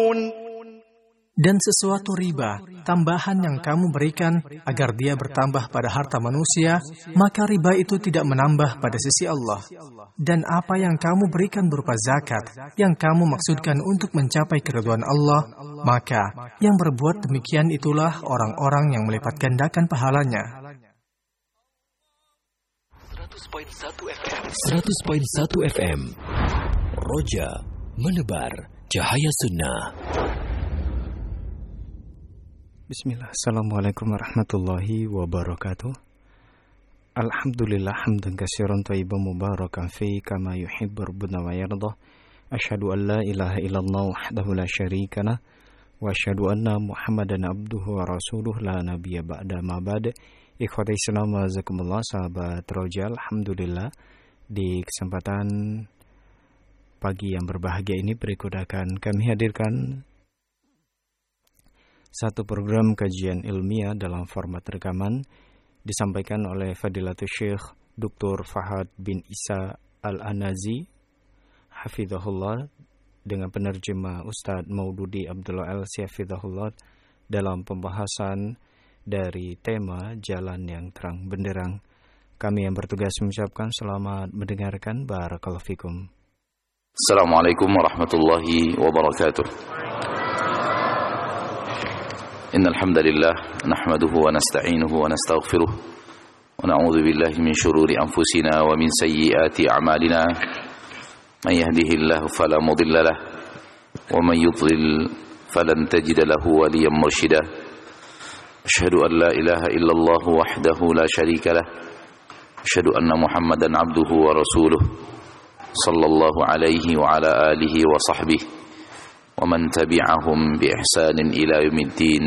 Dan sesuatu riba, tambahan yang kamu berikan agar dia bertambah pada harta manusia, maka riba itu tidak menambah pada sisi Allah. Dan apa yang kamu berikan berupa zakat, yang kamu maksudkan untuk mencapai keridhaan Allah, maka yang berbuat demikian itulah orang-orang yang melipat gandakan pahalanya. 100.1 FM Roja menebar cahaya sunnah. Bismillah, Assalamualaikum warahmatullahi wabarakatuh. Alhamdulillah hamdan katsiran thayyiban mubarakan fi kama yuhibbu rabbuna wa yarda. Asyhadu an la ilaha illallah wahdahu la syarika lah wa asyhadu anna Muhammadan abduhu wa rasuluh la nabiyya ba'da ma ba'd. Ikhwati Islam wa jazakumullah, sahabat Roja, alhamdulillah di kesempatan pagi yang berbahagia ini berikut akan kami hadirkan satu program kajian ilmiah dalam format rekaman disampaikan oleh Fadilatul Syekh Dr. Fahad bin Isa Al-Anazi hafizahullah dengan penerjemah Ustadz Maududi Abdullah Al-Syafizahullah dalam pembahasan dari tema Jalan yang Terang Benderang. Kami yang bertugas mengucapkan selamat mendengarkan. Barakallahu fikum. Assalamualaikum warahmatullahi wabarakatuh. إن الحمد لله نحمده ونستعينه ونستغفره ونعوذ بالله من شرور أنفسنا ومن سيئات أعمالنا من يهده الله فلا مضل له ومن يضلل فلن تجد له وليا مرشدا أشهد أن لا إله إلا الله وحده لا شريك له أشهد أن محمدا عبده ورسوله صلى الله عليه وعلى آله وصحبه ومن تبعهم بإحسان إلى يوم الدين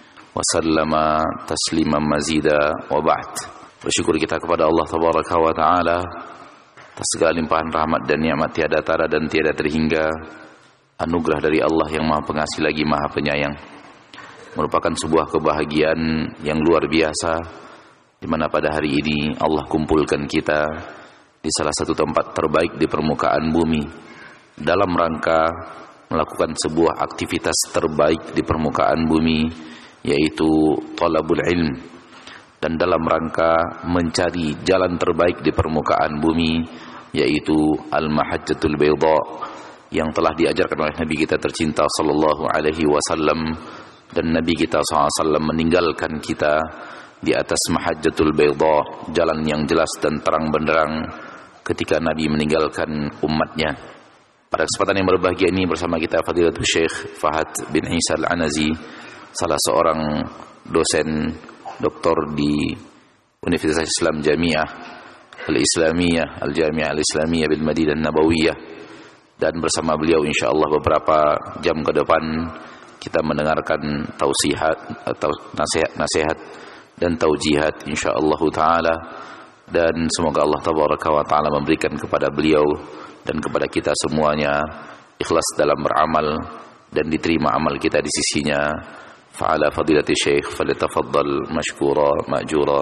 وسلم تسليما مزيدا وبعد. Bersyukur kita kepada Allah Tabaraka wa Ta'ala atas segala limpahan rahmat dan nikmat tiada tara dan tiada terhingga, anugerah dari Allah yang Maha Pengasih lagi Maha Penyayang. Merupakan sebuah kebahagiaan yang luar biasa di mana pada hari ini Allah kumpulkan kita di salah satu tempat terbaik di permukaan bumi dalam rangka melakukan sebuah aktivitas terbaik di permukaan bumi, yaitu talabul ilm, dan dalam rangka mencari jalan terbaik di permukaan bumi, yaitu al-mahajjatul bayda, yang telah diajarkan oleh Nabi kita tercinta sallallahu alaihi wasallam, dan Nabi kita sallallahu alaihi wasallam meninggalkan kita di atas mahajjatul bayda, jalan yang jelas dan terang benderang ketika Nabi meninggalkan umatnya. Pada kesempatan yang berbahagia ini bersama kita Fadilatul Syekh Fahad bin Isa Al-Anazi, salah seorang dosen doktor di Universitas Islam Jamiah Al-Islamiyah Al-Jamiah Al-Islamiyah bil Madinah Nabawiyah, dan bersama beliau insyaallah beberapa jam ke depan kita mendengarkan tausihat atau nasihat-nasihat dan taujihat insyaallah taala, dan semoga Allah Tabaraka wa Taala memberikan kepada beliau dan kepada kita semuanya ikhlas dalam beramal dan diterima amal kita di sisinya. Fa'ala fadilati syekh falyatafaddal mashkura ma'jura.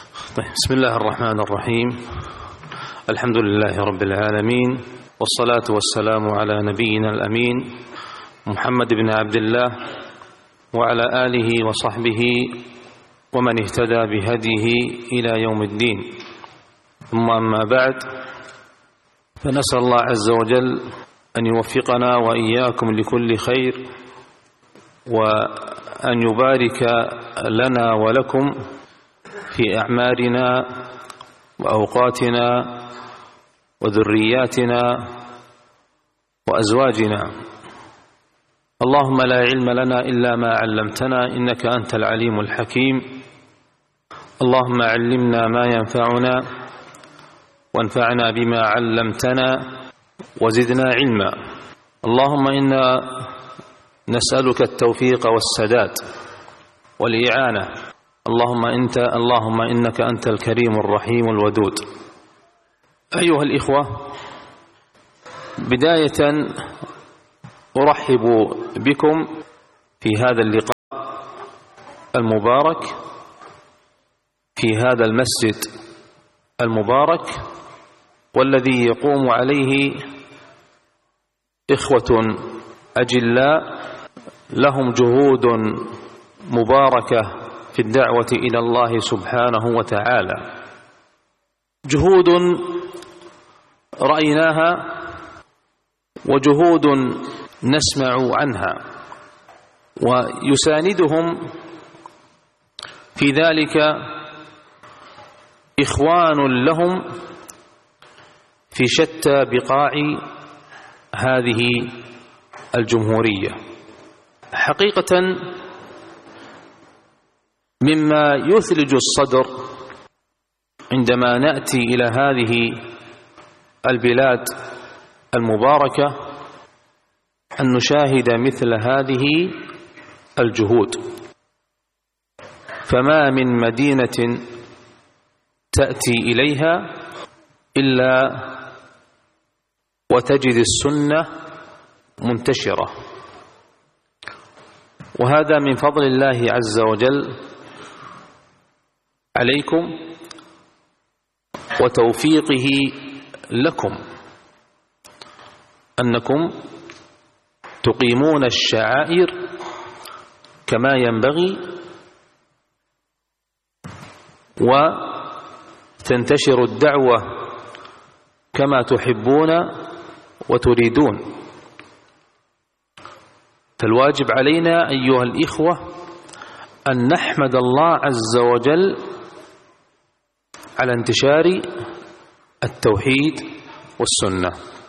Bismillahirrahmanirrahim. Alhamdulillahi rabbil alamin, wassalatu wassalamu ala nabiyyina al-amin Muhammad ibn Abdullah wa ala alihi wa sahbihi wa man ihtada bihadihi ila yaumiddin. Amma ba'd, فنسأل الله عز وجل أن يوفقنا وإياكم لكل خير وأن يبارك لنا ولكم في أعمارنا وأوقاتنا وذرياتنا وأزواجنا. اللهم لا علم لنا إلا ما علمتنا إنك أنت العليم الحكيم. اللهم علمنا ما ينفعنا وانفعنا بما علمتنا وزدنا علما. اللهم إنا نسألك التوفيق والسداد والإعانة. اللهم إنك أنت الكريم الرحيم الودود. أيها الإخوة، بداية أرحب بكم في هذا اللقاء المبارك في هذا المسجد المبارك، والذي يقوم عليه إخوة أجلاء لهم جهود مباركة في الدعوة إلى الله سبحانه وتعالى، جهود رأيناها وجهود نسمع عنها، ويساندهم في ذلك إخوان لهم في شتى بقاع هذه الجمهورية. حقيقة مما يثلج الصدر عندما نأتي إلى هذه البلاد المباركة أن نشاهد مثل هذه الجهود، فما من مدينة تأتي إليها إلا وتجد السنة منتشرة، وهذا من فضل الله عز وجل عليكم وتوفيقه لكم أنكم تقيمون الشعائر كما ينبغي وتنتشر الدعوة كما تحبون وتريدون. فالواجب علينا أيها الإخوة أن نحمد الله عز وجل على انتشار التوحيد والسنة.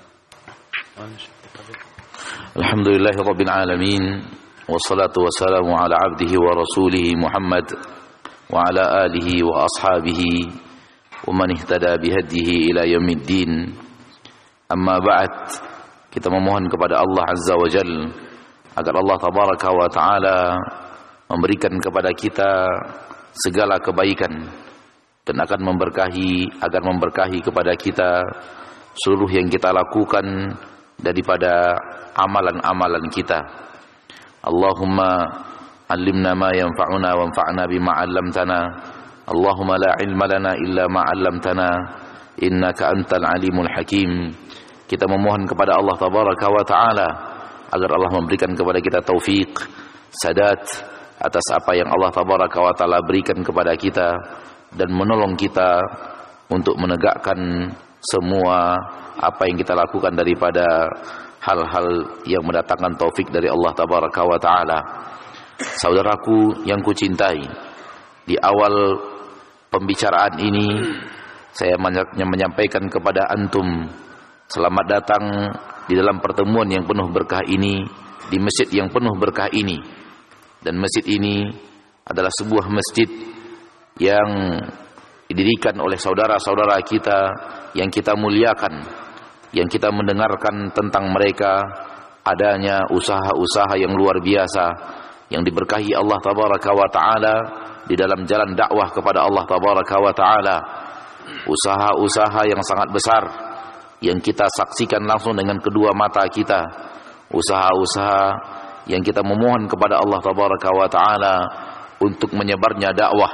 الحمد لله رب العالمين، والصلاة والسلام على عبده ورسوله محمد وعلى آله وأصحابه ومن اهتدى بهديه إلى يوم الدين. Amma ba'd, kita memohon kepada Allah Azza wa Jalla agar Allah Tabaraka wa Ta'ala memberikan kepada kita segala kebaikan dan akan memberkahi kepada kita seluruh yang kita lakukan daripada amalan-amalan kita. Allahumma allimna ma yanfa'una wanfa'na bima 'allamtana. Allahumma la ilma lana illa ma 'allamtana innaka antal alimul hakim. Kita memohon kepada Allah Tabaraka wa Ta'ala agar Allah memberikan kepada kita taufik, sadat atas apa yang Allah Tabaraka wa Ta'ala berikan kepada kita, dan menolong kita untuk menegakkan semua apa yang kita lakukan daripada hal-hal yang mendatangkan taufik dari Allah Tabaraka wa Ta'ala. Saudaraku yang kucintai, di awal pembicaraan ini saya menyampaikan kepada antum, selamat datang di dalam pertemuan yang penuh berkah ini, di masjid yang penuh berkah ini. Dan masjid ini adalah sebuah masjid yang didirikan oleh saudara-saudara kita yang kita muliakan, yang kita mendengarkan tentang mereka adanya usaha-usaha yang luar biasa yang diberkahi Allah Tabaraka wa Ta'ala di dalam jalan dakwah kepada Allah Tabaraka wa Ta'ala. Usaha-usaha yang sangat besar yang kita saksikan langsung dengan kedua mata kita, usaha-usaha yang kita memohon kepada Allah Tabaraka wa Ta'ala untuk menyebarnya dakwah,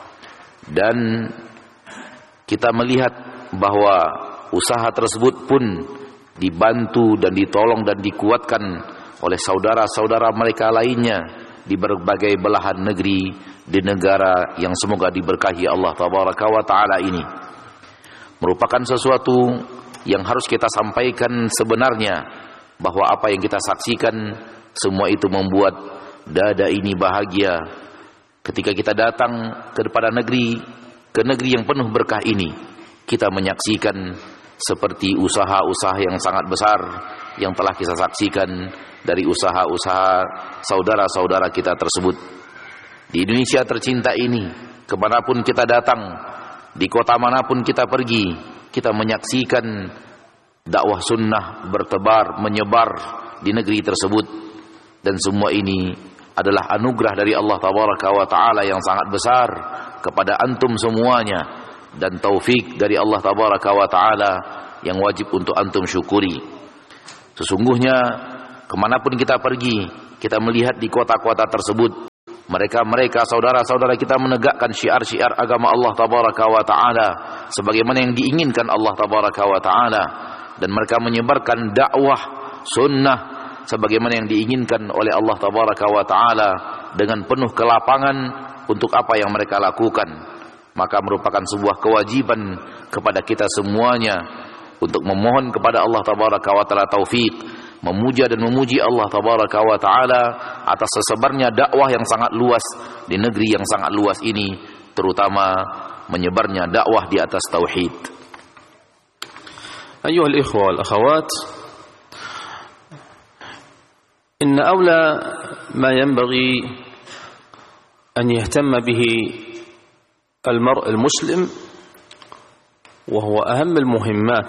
dan kita melihat bahwa usaha tersebut pun dibantu dan ditolong dan dikuatkan oleh saudara-saudara mereka lainnya di berbagai belahan negeri di negara yang semoga diberkahi Allah Tabaraka wa Ta'ala ini. Merupakan sesuatu yang harus kita sampaikan sebenarnya, bahwa apa yang kita saksikan semua itu membuat dada ini bahagia ketika kita datang ke negeri yang penuh berkah ini. Kita menyaksikan seperti usaha-usaha yang sangat besar yang telah kita saksikan dari usaha-usaha saudara-saudara kita tersebut. Di Indonesia tercinta ini, kemanapun kita datang, di kota manapun kita pergi, kita menyaksikan dakwah sunnah bertebar, menyebar di negeri tersebut. Dan semua ini adalah anugerah dari Allah Tabaraka wa Ta'ala yang sangat besar kepada antum semuanya, dan taufik dari Allah Tabaraka wa Ta'ala yang wajib untuk antum syukuri. Sesungguhnya kemanapun kita pergi, kita melihat di kota-kota tersebut, mereka saudara-saudara kita menegakkan syiar-syiar agama Allah Tabaraka wa Ta'ala sebagaimana yang diinginkan Allah Tabaraka wa Ta'ala, dan mereka menyebarkan dakwah sunnah sebagaimana yang diinginkan oleh Allah tabaraka wa taala dengan penuh kelapangan untuk apa yang mereka lakukan, maka merupakan sebuah kewajiban kepada kita semuanya untuk memohon kepada Allah tabaraka wa taala taufik, memuja dan memuji Allah tabaraka wa taala atas sesebarnya dakwah yang sangat luas di negeri yang sangat luas ini, terutama menyebarnya dakwah di atas tauhid. Ayuhal ikhwah wal akhawat, inna awla ma yanbaghi an yahtamma bihi al-mar' al-muslim wa huwa aham al-muhimmat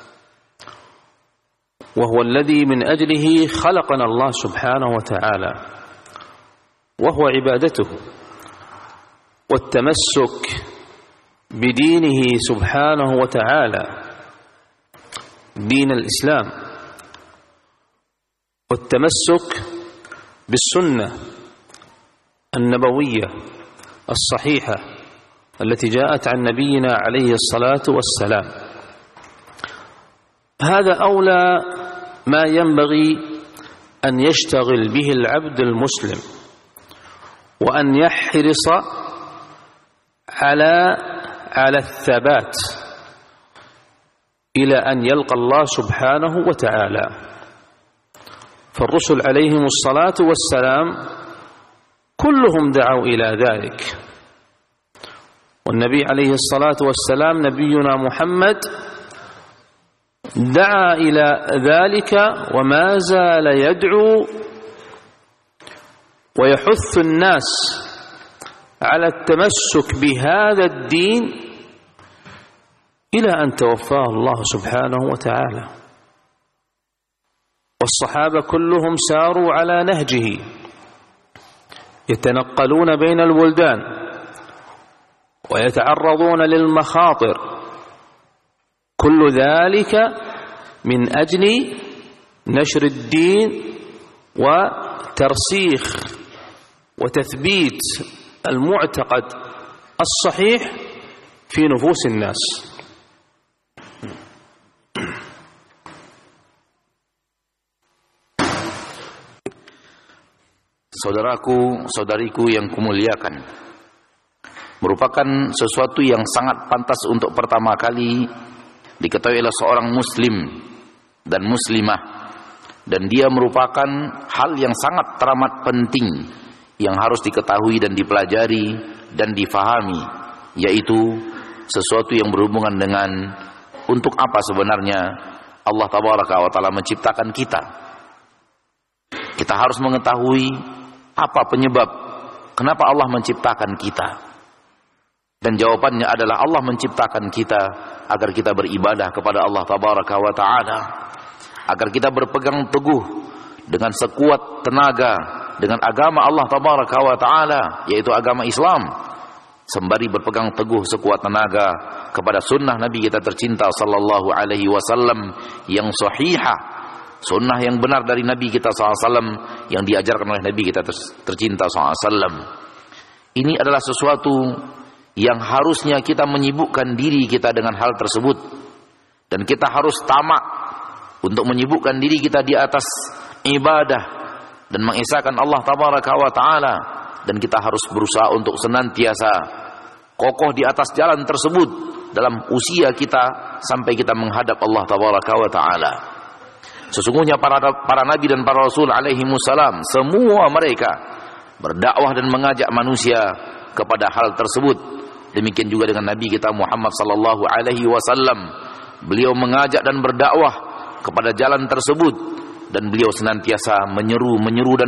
wa huwa alladhi min ajlihi khalaqana Allah subhanahu wa ta'ala wa huwa ibadatuhu wa at-tamassuk bidinihi subhanahu wa ta'ala دين الإسلام والتمسك بالسنة النبوية الصحيحة التي جاءت عن نبينا عليه الصلاة والسلام. هذا أولى ما ينبغي أن يشتغل به العبد المسلم وأن يحرص على الثبات إلى أن يلقى الله سبحانه وتعالى. فالرسل عليهم الصلاة والسلام كلهم دعوا إلى ذلك، والنبي عليه الصلاة والسلام نبينا محمد دعا إلى ذلك وما زال يدعو ويحث الناس على التمسك بهذا الدين إلى أن توفاه الله سبحانه وتعالى. والصحابة كلهم ساروا على نهجه يتنقلون بين البلدان ويتعرضون للمخاطر، كل ذلك من أجل نشر الدين وترسيخ وتثبيت المعتقد الصحيح في نفوس الناس. Saudaraku, saudariku yang kumuliakan, merupakan sesuatu yang sangat pantas untuk pertama kali diketahui oleh seorang muslim dan muslimah, dan dia merupakan hal yang sangat teramat penting yang harus diketahui dan dipelajari dan difahami, yaitu sesuatu yang berhubungan dengan untuk apa sebenarnya Allah tabaraka wa taala menciptakan kita. Kita harus mengetahui apa penyebab kenapa Allah menciptakan kita. Dan jawabannya adalah Allah menciptakan kita agar kita beribadah kepada Allah tabaraka wa taala, agar kita berpegang teguh dengan sekuat tenaga dengan agama Allah tabaraka wa taala, yaitu agama Islam, sembari berpegang teguh sekuat tenaga kepada sunnah Nabi kita tercinta sallallahu alaihi wasallam yang sahihah, sunnah yang benar dari Nabi kita SAW yang diajarkan oleh Nabi kita tercinta SAW. Ini adalah sesuatu yang harusnya kita menyibukkan diri kita dengan hal tersebut, dan kita harus tamak untuk menyibukkan diri kita di atas ibadah dan mengesahkan Allah tabaraka wa taala, dan kita harus berusaha untuk senantiasa kokoh di atas jalan tersebut dalam usia kita sampai kita menghadap Allah tabaraka wa taala. Sesungguhnya para nabi dan para rasul alaihi wassalam, semua mereka berdakwah dan mengajak manusia kepada hal tersebut. Demikian juga dengan Nabi kita Muhammad sallallahu alaihi wasallam, beliau mengajak dan berdakwah kepada jalan tersebut, dan beliau senantiasa menyeru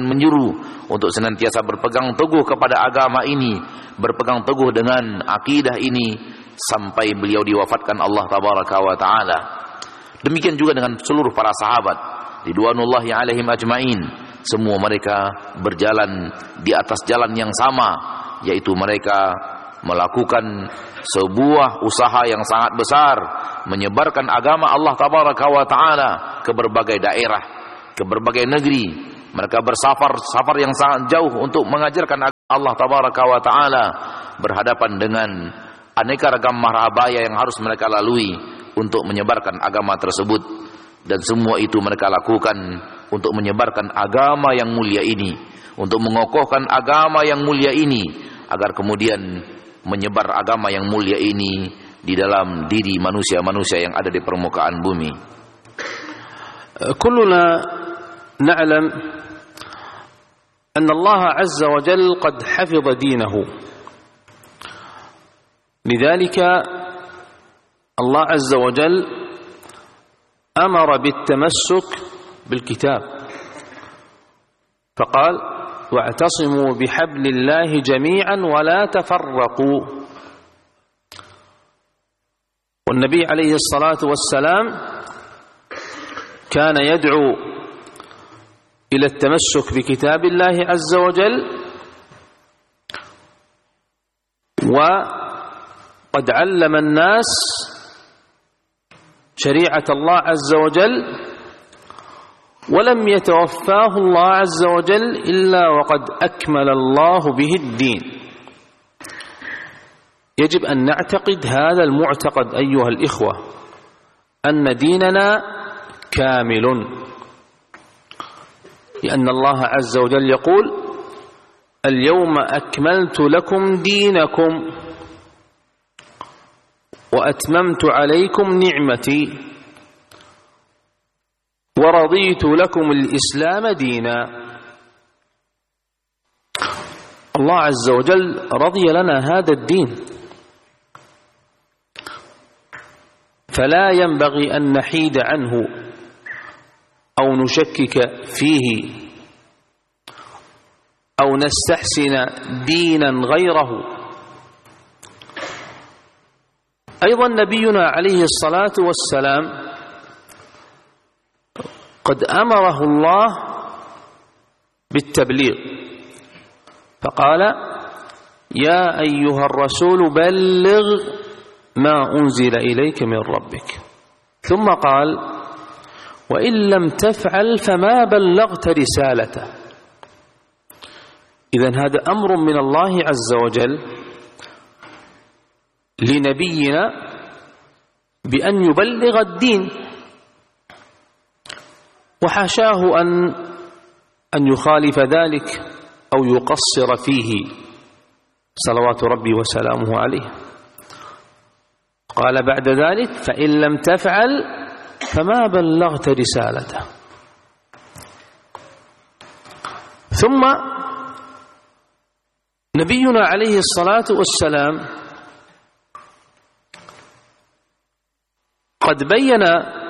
untuk senantiasa berpegang teguh kepada agama ini, berpegang teguh dengan akidah ini sampai beliau diwafatkan Allah tabaraka wa taala. Demikian juga dengan seluruh para sahabat ridwanullahi alaihim ajmain, semua mereka berjalan di atas jalan yang sama, yaitu mereka melakukan sebuah usaha yang sangat besar, menyebarkan agama Allah tabaraka wa taala ke berbagai daerah, ke berbagai negeri. Mereka bersafar yang sangat jauh untuk mengajarkan agama Allah tabaraka wa taala, berhadapan dengan aneka ragam marhabaya yang harus mereka lalui untuk menyebarkan agama tersebut. Dan semua itu mereka lakukan untuk menyebarkan agama yang mulia ini, untuk mengokohkan agama yang mulia ini, agar kemudian menyebar agama yang mulia ini di dalam diri manusia-manusia yang ada di permukaan bumi. كلنا نعلم أن الله عز وجل قد حفظ دينه، لذلك الله عز وجل أمر بالتمسك بالكتاب، فقال: واعتصموا بحبل الله جميعا ولا تفرقوا. والنبي عليه الصلاة والسلام كان يدعو إلى التمسك بكتاب الله عز وجل، وقد علم الناس شريعة الله عز وجل، ولم يتوفاه الله عز وجل إلا وقد أكمل الله به الدين. يجب أن نعتقد هذا المعتقد أيها الإخوة، أن ديننا كامل، لأن الله عز وجل يقول: اليوم أكملت لكم دينكم وأتممت عليكم نعمتي ورضيت لكم الإسلام دينا. الله عز وجل رضي لنا هذا الدين، فلا ينبغي أن نحيد عنه أو نشكك فيه أو نستحسن دينا غيره. أيضا نبينا عليه الصلاة والسلام قد أمره الله بالتبليغ، فقال: يا أيها الرسول بلغ ما أنزل إليك من ربك، ثم قال: وإن لم تفعل فما بلغت رسالته. إذن هذا أمر من الله عز وجل لنبينا بأن يبلغ الدين، وحاشاه أن يخالف ذلك أو يقصر فيه صلوات ربي وسلامه عليه. قال بعد ذلك: فإن لم تفعل فما بلغت رسالته. ثم نبينا عليه الصلاة والسلام قد بين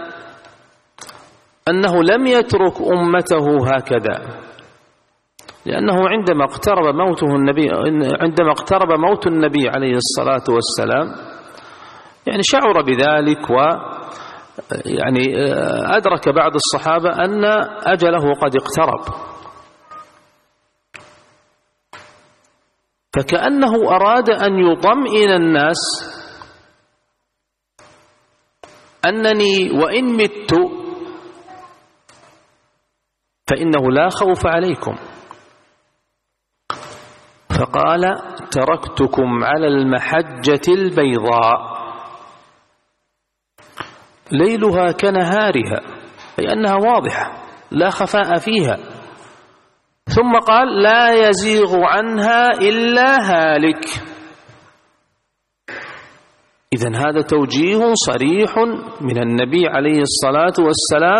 أنه لم يترك أمته هكذا، لأنه عندما اقترب موت النبي عليه الصلاة والسلام يعني شعر بذلك، ويعني أدرك بعض الصحابة أن أجله قد اقترب، فكأنه أراد أن يطمئن الناس أنني وإن مت فإنه لا خوف عليكم، فقال: تركتكم على المحجة البيضاء ليلها كنهارها، أي أنها واضحة لا خفاء فيها. ثم قال: لا يزيغ عنها إلا هالك. إذن هذا توجيه صريح من النبي عليه الصلاة والسلام،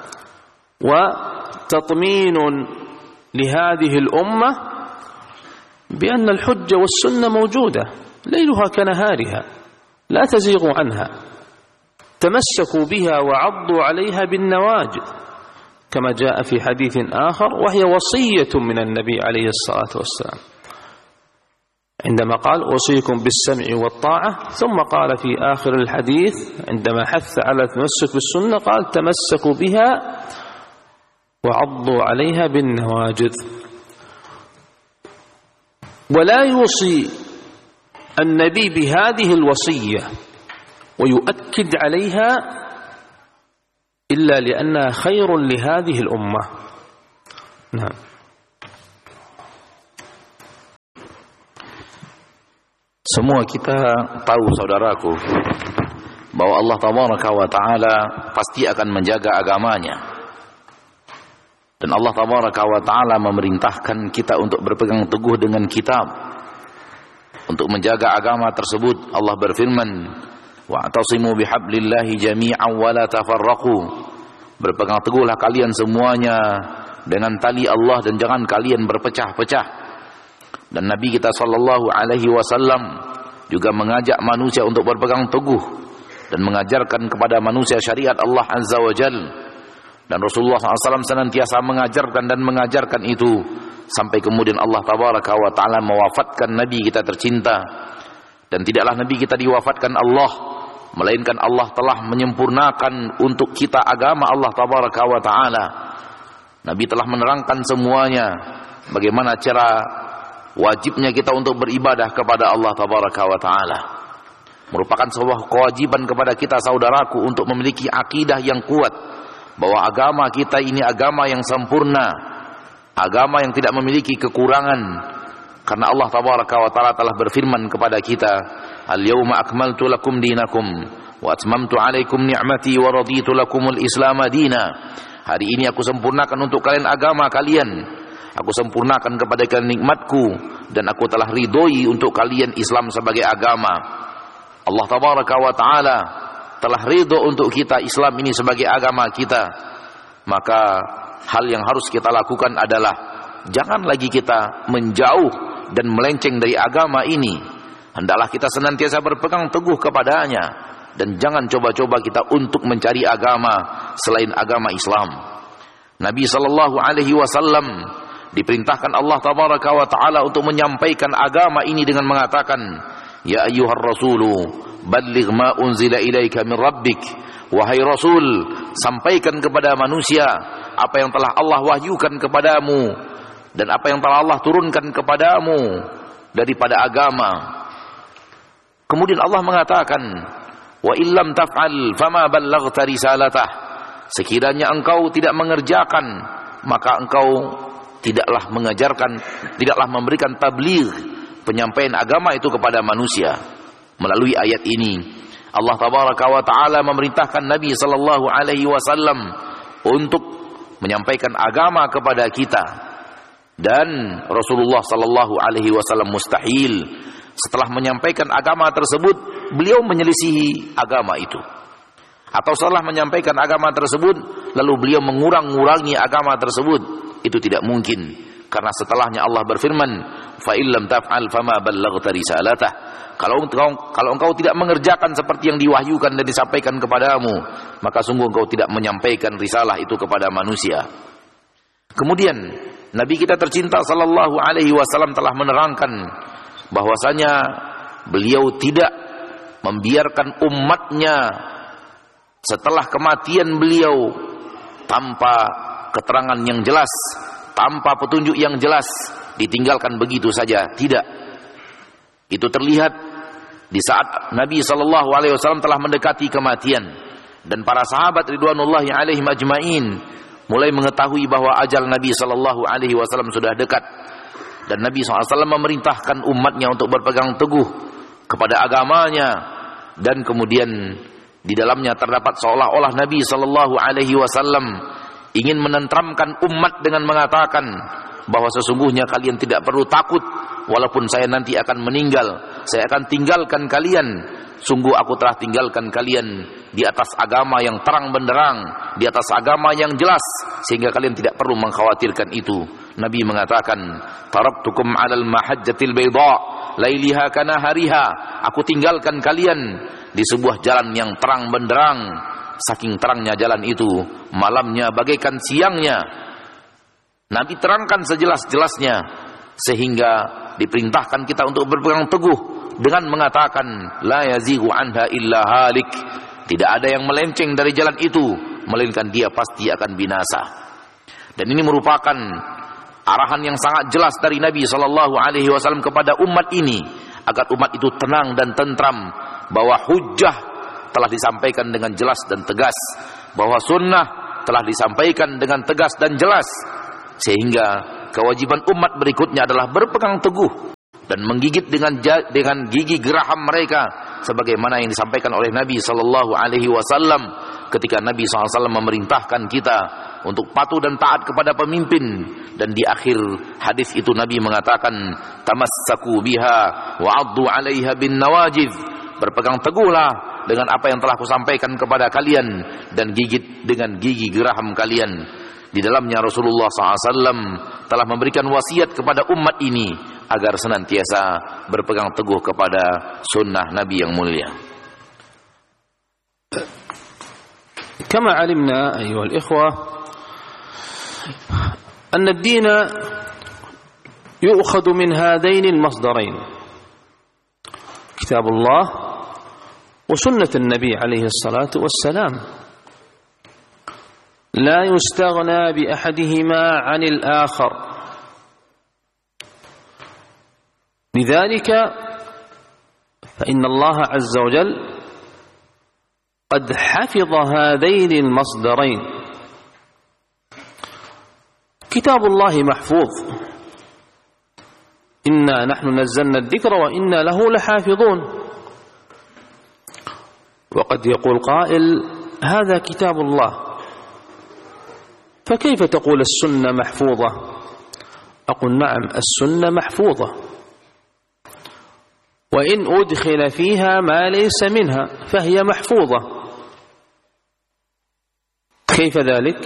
وتطمين لهذه الأمة بأن الحجة والسنة موجودة ليلها كنهارها لا تزيغ عنها، تمسكوا بها وعضوا عليها بالنواجذ، كما جاء في حديث آخر، وهي وصية من النبي عليه الصلاة والسلام عندما قال: أوصيكم بالسمع والطاعة، ثم قال في آخر الحديث عندما حث على التمسك بالسنة قال: تمسكوا بها وعضوا عليها بالنواجذ. ولا يوصي النبي بهذه الوصية ويؤكد عليها إلا لأنها خير لهذه الأمة. نعم. Semua kita tahu, saudaraku, bahwa Allah Tabaraka wa Ta'ala pasti akan menjaga agamanya. Dan Allah Tabaraka wa Ta'ala memerintahkan kita untuk berpegang teguh dengan kitab, untuk menjaga agama tersebut. Allah berfirman, wa'tasimu bihablillahi jami'an wa la tafarraqu. Berpegang teguhlah kalian semuanya dengan tali Allah dan jangan kalian berpecah-pecah. Dan Nabi kita sallallahu alaihi wasallam juga mengajak manusia untuk berpegang teguh dan mengajarkan kepada manusia syariat Allah Azza wa Jalla. Dan Rasulullah SAW senantiasa mengajarkan dan mengajarkan itu sampai kemudian Allah Tabaraka wa Ta'ala mewafatkan Nabi kita tercinta. Dan tidaklah Nabi kita diwafatkan Allah, melainkan Allah telah menyempurnakan untuk kita agama Allah Tabaraka wa Ta'ala. Nabi telah menerangkan semuanya, bagaimana cara wajibnya kita untuk beribadah kepada Allah Tabaraka wa Ta'ala. Merupakan sebuah kewajiban kepada kita saudaraku untuk memiliki akidah yang kuat bahwa agama kita ini agama yang sempurna, agama yang tidak memiliki kekurangan. Karena Allah Tabaraka wa Ta'ala telah berfirman kepada kita, al-yawma akmaltu lakum dinakum wa atmamtu alaikum ni'mati wa raditu lakumul islam dina. Hari ini aku sempurnakan untuk kalian agama kalian, aku sempurnakan kepada kalian nikmatku, dan aku telah ridhoi untuk kalian Islam sebagai agama. Allah Tabaraka wa Ta'ala telah ridho untuk kita Islam ini sebagai agama kita. Maka hal yang harus kita lakukan adalah jangan lagi kita menjauh dan melenceng dari agama ini. Hendaklah kita senantiasa berpegang teguh kepadanya, dan jangan coba-coba kita untuk mencari agama selain agama Islam. Nabi sallallahu alaihi wasallam diperintahkan Allah Tabaraka wa Ta'ala untuk menyampaikan agama ini dengan mengatakan, ya ayyuhar rasulu balligh ma unzila ilaika min rabbik. Wahai Rasul, sampaikan kepada manusia apa yang telah Allah wahyukan kepadamu dan apa yang telah Allah turunkan kepadamu daripada agama. Kemudian Allah mengatakan, wa illam taf'al fama ballaghta risalatah. Sekiranya engkau tidak mengerjakan, maka engkau tidaklah mengajarkan, tidaklah memberikan tabligh, penyampaian agama itu kepada manusia. Melalui ayat ini Allah Tabaraka wa Ta'ala memerintahkan Nabi sallallahu alaihi wasallam untuk menyampaikan agama kepada kita. Dan Rasulullah sallallahu alaihi wasallam mustahil setelah menyampaikan agama tersebut beliau menyelisihi agama itu, atau setelah menyampaikan agama tersebut lalu beliau mengurang-ngurangi agama tersebut. Itu tidak mungkin, karena setelahnya Allah berfirman, fa illam taf'al fama ballaghta risalatah. Kalau engkau tidak mengerjakan seperti yang diwahyukan dan disampaikan kepadamu, maka sungguh engkau tidak menyampaikan risalah itu kepada manusia. Kemudian Nabi kita tercinta sallallahu alaihi wasallam telah menerangkan bahwasanya beliau tidak membiarkan umatnya setelah kematian beliau tanpa keterangan yang jelas, tanpa petunjuk yang jelas, ditinggalkan begitu saja. Tidak. Itu terlihat di saat Nabi SAW telah mendekati kematian, dan para sahabat ridwanullahi alaihim ajmain mulai mengetahui bahwa ajal Nabi SAW sudah dekat. Dan Nabi SAW memerintahkan umatnya untuk berpegang teguh kepada agamanya, dan kemudian di dalamnya terdapat seolah-olah Nabi SAW ingin menenteramkan umat dengan mengatakan bahwa sesungguhnya kalian tidak perlu takut, walaupun saya nanti akan meninggal, saya akan tinggalkan kalian. Sungguh aku telah tinggalkan kalian di atas agama yang terang benderang, di atas agama yang jelas, sehingga kalian tidak perlu mengkhawatirkan itu. Nabi mengatakan, taraktukum 'alal mahajjatil bayda lailiha kanahariha. Aku tinggalkan kalian di sebuah jalan yang terang benderang, saking terangnya jalan itu, malamnya bagaikan siangnya. Nabi terangkan sejelas-jelasnya, sehingga diperintahkan kita untuk berpegang teguh dengan mengatakan, la yazighu anha illa halik. Tidak ada yang melenceng dari jalan itu, melainkan dia pasti akan binasa. Dan ini merupakan arahan yang sangat jelas dari Nabi SAW kepada umat ini, agar umat itu tenang dan tentram bahwa hujjah telah disampaikan dengan jelas dan tegas, bahwa sunnah telah disampaikan dengan tegas dan jelas, sehingga kewajiban umat berikutnya adalah berpegang teguh dan menggigit dengan gigi geraham mereka, sebagaimana yang disampaikan oleh Nabi SAW ketika Nabi SAW memerintahkan kita untuk patuh dan taat kepada pemimpin. Dan di akhir hadis itu Nabi mengatakan, tamassaku biha wa 'addu 'alaiha bin nawajidh, berpegang teguhlah dengan apa yang telah kusampaikan kepada kalian dan gigit dengan gigi geraham kalian. Di dalamnya Rasulullah SAW telah memberikan wasiat kepada umat ini agar senantiasa berpegang teguh kepada sunnah Nabi yang mulia. كما علمنا أيها الإخوة أن الدين يؤخذ من هذين المصدرين، كتاب الله وسنة النبي عليه الصلاة والسلام، لا يستغنى بأحدهما عن الآخر. لذلك فإن الله عز وجل قد حفظ هذين المصدرين. كتاب الله محفوظ، إنا نحن نزلنا الذكر وإنا له لحافظون. وقد يقول قائل هذا كتاب الله، فكيف تقول السنة محفوظة؟ أقول نعم، السنة محفوظة، وإن أدخل فيها ما ليس منها فهي محفوظة. كيف ذلك؟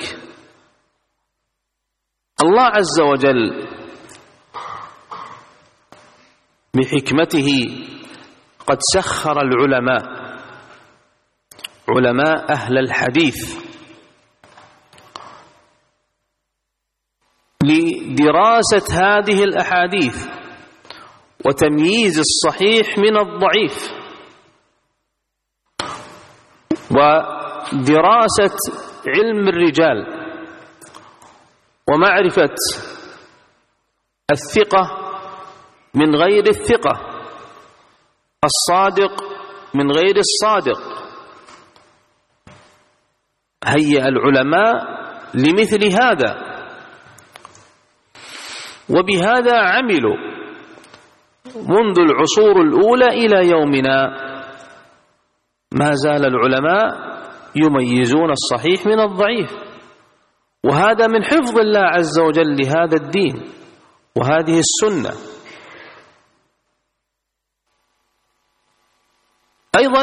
الله عز وجل بحكمته قد سخر العلماء، علماء أهل الحديث، لدراسة هذه الأحاديث وتمييز الصحيح من الضعيف، ودراسة علم الرجال، ومعرفة الثقة من غير الثقة، الصادق من غير الصادق. هيأ العلماء لمثل هذا، وبهذا عملوا منذ العصور الأولى إلى يومنا. ما زال العلماء يميزون الصحيح من الضعيف، وهذا من حفظ الله عز وجل لهذا الدين وهذه السنة. أيضا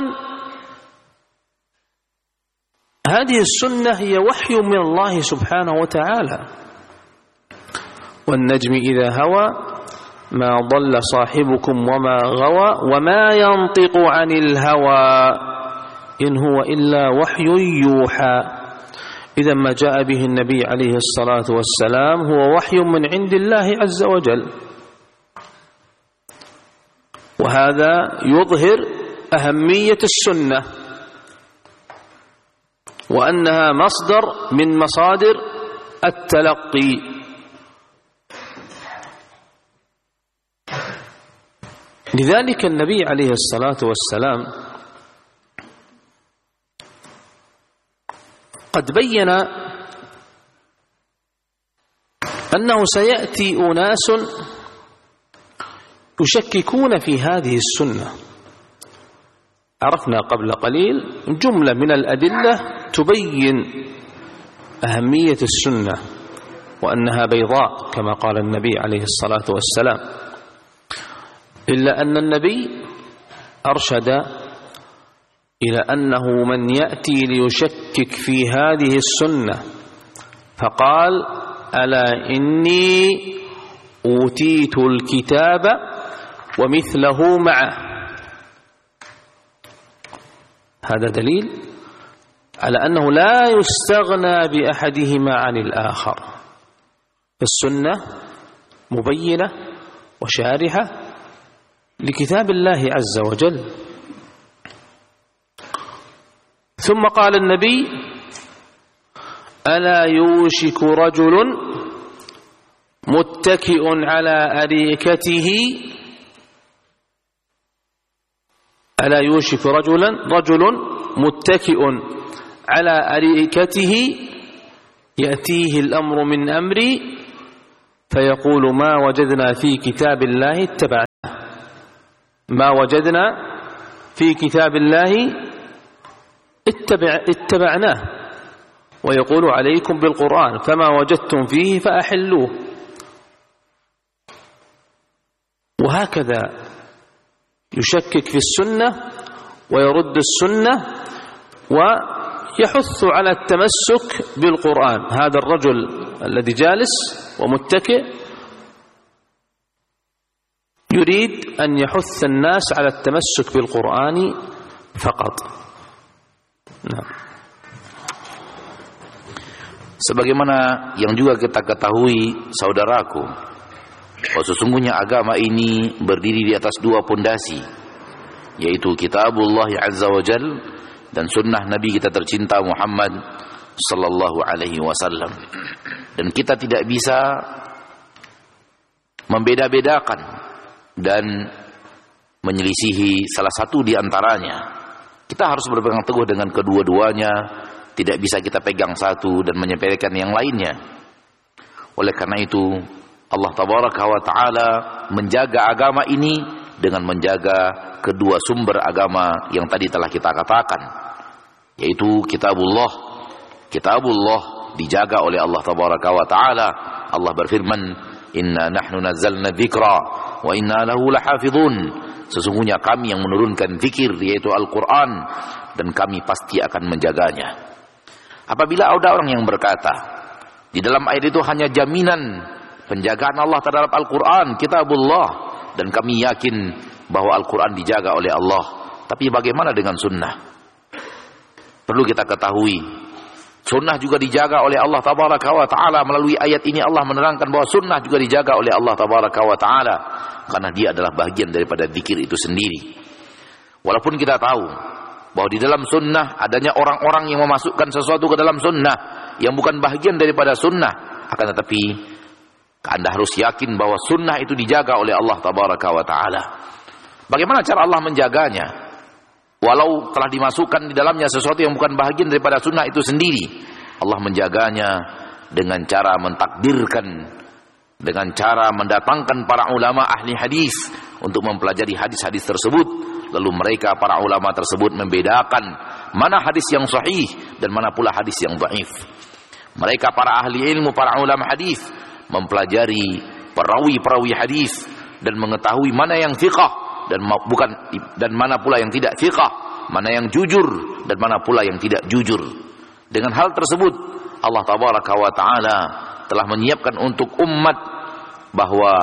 هذه السنة هي وحي من الله سبحانه وتعالى. والنجم إذا هوى ما ضل صاحبكم وما غوى وما ينطق عن الهوى إن هو إلا وحي يوحى. إذا ما جاء به النبي عليه الصلاة والسلام هو وحي من عند الله عز وجل، وهذا يظهر أهمية السنة، وأنها مصدر من مصادر التلقي. لذلك النبي عليه الصلاة والسلام قد بين أنه سيأتي أناس يشككون في هذه السنة. عرفنا قبل قليل جملة من الأدلة تبين أهمية السنة وأنها بيضاء كما قال النبي عليه الصلاة والسلام، إلا أن النبي أرشد إلى أنه من يأتي ليشكك في هذه السنة فقال ألا إني أوتيت الكتاب ومثله معه. هذا دليل على أنه لا يستغنى بأحدهما عن الآخر. السنة مبينة وشارحة لكتاب الله عز وجل. ثم قال النبي ألا يوشك رجل متكئ على أريكته، ألا يوشك رجل متكئ على أريكته يأتيه الأمر من أمري فيقول ما وجدنا في كتاب الله اتبعناه، ما وجدنا في كتاب الله اتبعناه. ويقول عليكم بالقرآن فما وجدتم فيه فأحلوه. وهكذا يشكك في السنة ويرد السنة ويحث على التمسك بالقرآن. هذا الرجل الذي جالس ومتكئ يريد أن يحث الناس على التمسك بالقرآن فقط. Nah. Sebagaimana yang juga kita ketahui, saudaraku, bahwa sesungguhnya agama ini berdiri di atas dua pondasi, yaitu kitabullah azza wa jal dan sunnah Nabi kita tercinta Muhammad sallallahu alaihi wasallam. Dan kita tidak bisa membeda-bedakan dan menyelisihi salah satu di antaranya. Kita harus berpegang teguh dengan kedua-duanya, tidak bisa kita pegang satu dan menyepelekan yang lainnya. Oleh karena itu, Allah tabaraka wa taala menjaga agama ini dengan menjaga kedua sumber agama yang tadi telah kita katakan, yaitu kitabullah. Kitabullah dijaga oleh Allah tabaraka wa taala. Allah berfirman, "Inna nahnu nazzalna dzikra wa inna lahu lahafizun." Sesungguhnya kami yang menurunkan zikir, yaitu Al-Quran, dan kami pasti akan menjaganya. Apabila ada orang yang berkata, di dalam ayat itu hanya jaminan penjagaan Allah terhadap Al-Quran, kitabullah, dan kami yakin bahwa Al-Quran dijaga oleh Allah. Tapi bagaimana dengan sunnah? Perlu kita ketahui, sunnah juga dijaga oleh Allah tabaraka wa ta'ala. Melalui ayat ini Allah menerangkan bahwa sunnah juga dijaga oleh Allah tabaraka wa ta'ala, karena dia adalah bagian daripada zikir itu sendiri. Walaupun kita tahu bahwa di dalam sunnah adanya orang-orang yang memasukkan sesuatu ke dalam sunnah yang bukan bagian daripada sunnah, akan tetapi Anda harus yakin bahwa sunnah itu dijaga oleh Allah tabaraka wa ta'ala. Bagaimana cara Allah menjaganya? Walau telah dimasukkan di dalamnya sesuatu yang bukan bagian daripada sunnah itu sendiri, Allah menjaganya dengan cara mentakdirkan, dengan cara mendatangkan para ulama ahli hadis untuk mempelajari hadis-hadis tersebut. Lalu mereka, para ulama tersebut, membedakan mana hadis yang sahih dan mana pula hadis yang dhaif. Mereka, para ahli ilmu, para ulama hadis, mempelajari perawi-perawi hadis dan mengetahui mana yang thiqah dan mana pula yang tidak thiqah, mana yang jujur dan mana pula yang tidak jujur. Dengan hal tersebut, Allah tabaraka wa ta'ala telah menyiapkan untuk umat bahwa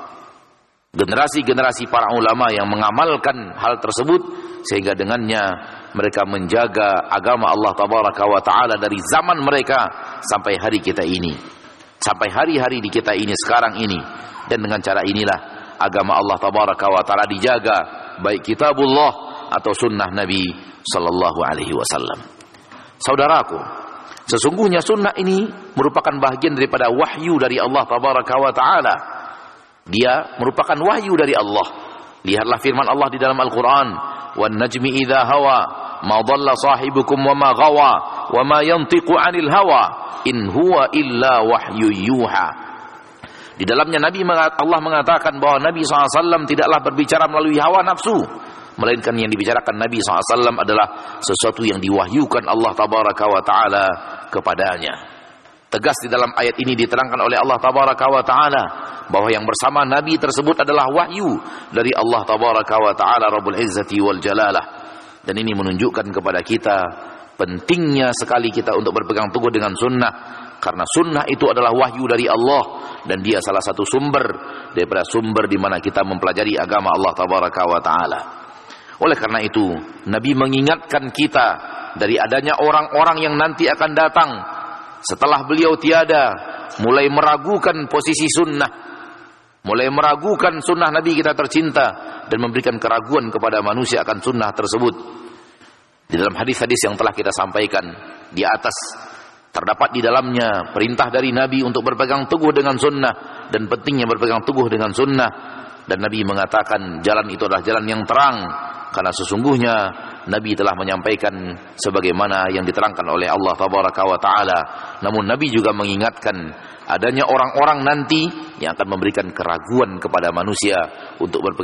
generasi-generasi para ulama yang mengamalkan hal tersebut, sehingga dengannya mereka menjaga agama Allah tabaraka wa ta'ala dari zaman mereka sampai hari kita ini, sampai hari-hari di kita ini sekarang ini. Dan dengan cara inilah agama Allah tabaraka wa ta'ala dijaga, baik kitabullah atau sunnah Nabi sallallahu alaihi wasallam. Saudaraku, sesungguhnya sunnah ini merupakan bagian daripada wahyu dari Allah tabaraka wa ta'ala. Dia merupakan wahyu dari Allah. Lihatlah firman Allah di dalam Al-Quran, "Wan najmi idza hawa ma dhalla sahibukum wa ma ghawa wa ma yantiqu 'anil hawa in huwa illa wahyu yuha." Di dalamnya Allah mengatakan bahwa Nabi SAW tidaklah berbicara melalui hawa nafsu, melainkan yang dibicarakan Nabi SAW adalah sesuatu yang diwahyukan Allah tabaraka wa ta'ala kepadanya. Tegas di dalam ayat ini diterangkan oleh Allah tabaraka wa ta'ala bahwa yang bersama Nabi tersebut adalah wahyu dari Allah tabaraka wa ta'ala Rabbul Izzati wal Jalalah. Dan ini menunjukkan kepada kita pentingnya sekali kita untuk berpegang teguh dengan sunnah, karena sunnah itu adalah wahyu dari Allah, dan dia salah satu sumber daripada sumber di mana kita mempelajari agama Allah tabaraka wa ta'ala. Oleh karena itu, Nabi mengingatkan kita dari adanya orang-orang yang nanti akan datang setelah beliau tiada, mulai meragukan posisi sunnah, mulai meragukan sunnah Nabi kita tercinta, dan memberikan keraguan kepada manusia akan sunnah tersebut. Di dalam hadis-hadis yang telah kita sampaikan di atas, terdapat di dalamnya perintah dari Nabi untuk berpegang teguh dengan sunnah, dan pentingnya berpegang teguh dengan sunnah. Dan Nabi mengatakan jalan itu adalah jalan yang terang, karena sesungguhnya Nabi telah menyampaikan sebagaimana yang diterangkan oleh Allah tabaraka wa ta'ala. Namun Nabi juga mengingatkan adanya orang-orang nanti yang akan memberikan keraguan kepada manusia untuk berpegang